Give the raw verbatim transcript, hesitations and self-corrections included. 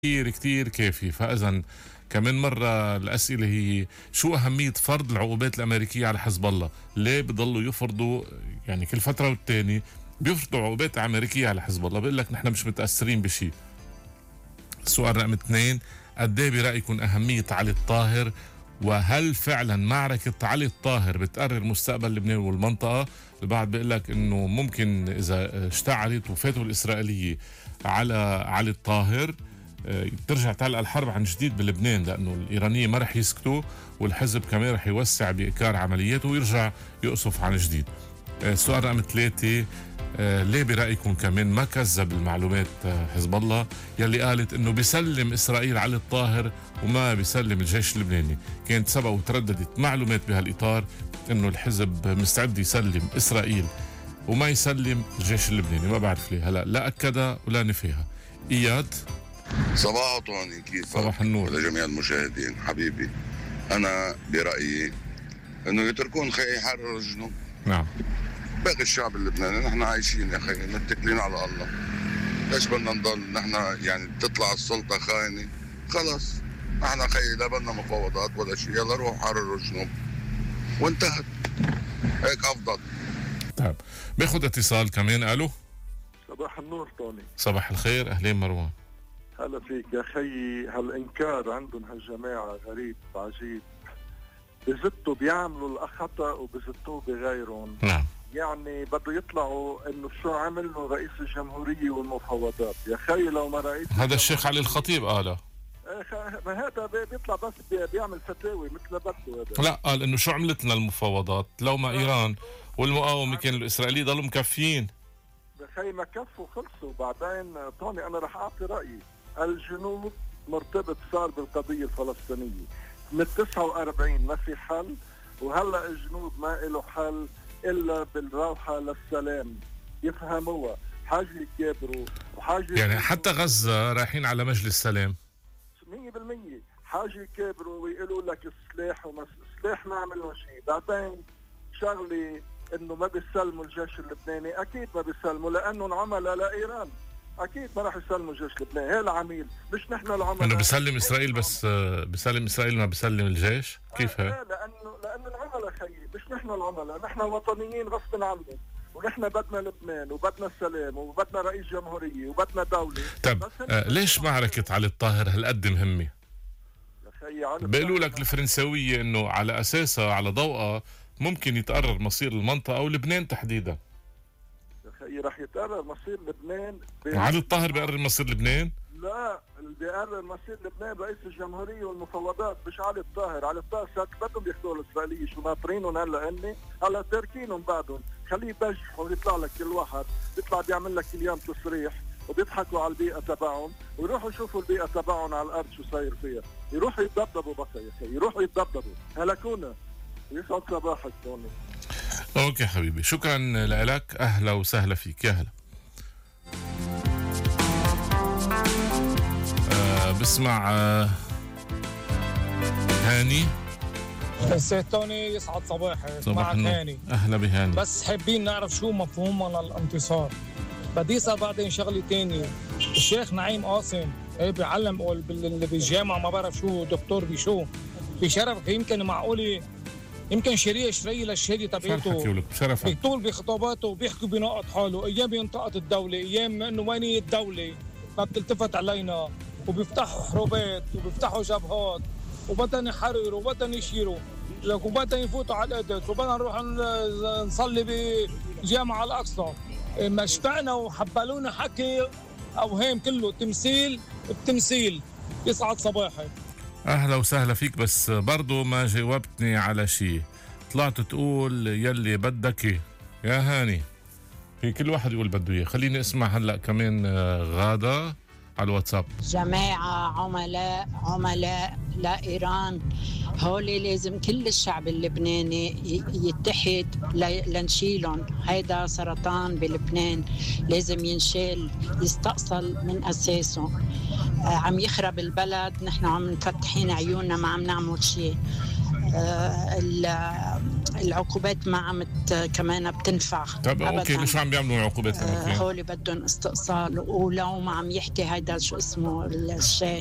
كتير كتير كافي. فإذا كمان مرة الأسئلة هي شو أهمية فرض العقوبات الأمريكية على حزب الله؟ ليه بضلوا يفرضوا يعني كل فترة والتاني بيفرضوا عقوبات أمريكية على حزب الله؟ بيقول لك نحن مش متأثرين بشيء. السؤال رقم اثنين، قد ايه برأيكم أهمية علي الطاهر؟ وهل فعلا معركة علي الطاهر بتقرر مستقبل لبنان والمنطقة؟ البعض بيقول لك انه ممكن اذا اشتعلت وفاته الإسرائيلية على علي الطاهر ترجع تعلق الحرب عن جديد بلبنان، لأنه الإيرانية ما رح يسكتوا والحزب كمان رح يوسع بإكار عملياته ويرجع يقصف عن جديد. السؤال رقم ثلاثة، ليه برأيكم كمان ما كذب المعلومات حزب الله يلي قالت انه بيسلم اسرائيل علي الطاهر وما بيسلم الجيش اللبناني؟ كانت سبق وترددت معلومات بهالإطار انه الحزب مستعد يسلم اسرائيل وما يسلم الجيش اللبناني. ما بعرف ليه هلا لا اكدها ولا نفيها. اياد صباح طوني، كيف صباح النور لجميع المشاهدين. حبيبي انا برأيي انه يتركون خي يحرروا الجنوب. نعم، باقي الشعب اللبناني نحن عايشين يا اخي متكلين على الله. ليش بدنا نضل نحن يعني تطلع السلطه خاينه؟ خلص نحن خي لا بدنا مفاوضات ولا شيء، يلا روحوا حرروا الجنوب وانتهت، هيك افضل. طيب باخذ اتصال كمان. الو صباح النور طوني. صباح الخير، اهلين مروان. هلا فيك يا خيي. هالانكار عندهم هالجماعه غريب عجيب، بزتوا بيعملوا الخطا وبزتوه بغيرهم. نعم، يعني بده يطلعوا انه شو عمل له رئيس الجمهوريه والمفاوضات. يا خي لو ما رئيس هذا الشيخ علي الخطيب قاله. ما هذا بيطلع بس بيعمل فتاوي مثل بده هذا. لا، قال انه شو عملت لنا المفاوضات لو ما ايران والمقاومه كانوا الاسرائيلي ضلوا مكفيين. يا خي ما كفوا خلصوا. بعدين طوني انا رح اعطي رايي. الجنوب مرتبط صار بالقضيه الفلسطينيه من تسعة وأربعين، ما في حل، وهلا الجنوب ما له حل الا بالروحه للسلام. يفهموها، حاجه يكابروا وحاجه يعني حتى غزه رايحين على مجلس سلام مية بالمية. حاجه يكابروا ويقولوا لك السلاح وما السلاح ما عملوا شيء. بعدين شغله انه ما بيسلموا الجيش اللبناني، اكيد ما بيسلموا لانهم عملاء لايران، اكيد ما راح يسلموا الجيش اللبناني. هي العميل مش نحن العملاء. انه بيسلم اسرائيل بس بيسلم اسرائيل ما بيسلم الجيش؟ كيف هيك؟ آه لانه لانه العملاء خيي مش نحن العملاء، نحن وطنيين غصب عنا، ونحن بدنا لبنان وبدنا السلام وبدنا رئيس جمهوريه وبدنا دوله. طيب آه ليش معركه علي الطاهر هالقد مهمه؟ يا خيي علي بيقولوا لك الفرنساويه انه على اساسها على ضوءها ممكن يتقرر مصير المنطقه او لبنان تحديدا. يا خيي رح يتقرر مصير لبنان. علي الطاهر بيقرر مصير لبنان؟ لا، اللي بيقرر مصير لبنان رئيس الجمهوريه والمفاوضات مش علي الطاهر. علي الطاهر ساعات بدهم ياخذوا الاسرائيليه، شو ناطرينهم هلا هن؟ هلا تاركينهم بعدهم، خليه يبجح ويطلع لك كل واحد بيطلع بيعمل لك كل يوم تصريح وبيضحكوا على البيئه تبعهم، ويروحوا يشوفوا البيئه تبعهم على الارض شو صاير فيها، يروحوا يتضبضبوا بس يا اخي، يروحوا يتضبضبوا. هلكونا. يسعد صباحك توني. اوكي حبيبي، شكرا لك، اهلا وسهلا فيك. يا هلا. آه بسمع آه هاني. سي توني يسعد صباحك. صباح معك هاني. اهلا بهاني. بس حابين نعرف شو مفهومنا للانتصار. بدي اسال بعدين شغله ثانيه. الشيخ نعيم قاسم ايه بيعلم اللي بالجامعه ما بعرف شو دكتور بشو بشرف، يمكن معقوله يمكن شريه شريه للشهاده تبعته بيطول بخطاباته وبيحكوا بنقط حاله. ايام ينتقد الدوله، ايام انه وين هي الدوله ما بتلتفت علينا، وبيفتحوا حروبات وبيفتحوا جبهات وبدنا نحرر وبدنا نشيروا لك وبدنا يفوتوا على القدس وبدنا نروح نصلي بجامع الاقصى. ما اشتقنا وحبلونا حكي اوهام، كله تمثيل بتمثيل. يسعد صباحك. اهلا وسهلا فيك، بس برضو ما جاوبتني على شيء. طلعت تقول يلي بدك يا هاني، في كل واحد يقول بده اياه. خليني اسمع هلا كمان غادة على الواتساب. جماعة عملاء عملاء لإيران، هولي لازم كل الشعب اللبناني يتحد لنشيلهم. هيدا سرطان بلبنان لازم ينشال، يستأصل من أساسه. عم يخرب البلد، نحن عم نفتحين عيوننا ما عم نعمل شيء. العقوبات ما عم كمان بتنفع. طب اوكي ليش عم بيعملوا العقوبات الامريكيه؟ هول بدهم استئصال، ولو ما عم يحكي هيدا شو اسمه الشيء